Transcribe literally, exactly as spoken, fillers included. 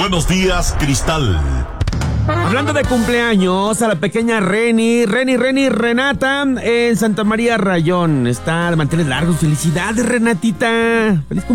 Buenos días, Cristal. Hablando de cumpleaños, a la pequeña Reni, Reni, Reni, Renata, en Santa María Rayón. Está de manteles largos. Felicidades, Renatita. Feliz cumpleaños.